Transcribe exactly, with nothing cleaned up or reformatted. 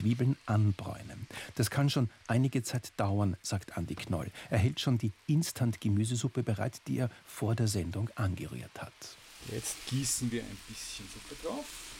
Zwiebeln anbräunen. Das kann schon einige Zeit dauern, sagt Andi Knoll. Er hält schon die Instant-Gemüsesuppe bereit, die er vor der Sendung angerührt hat. Jetzt gießen wir ein bisschen Suppe drauf.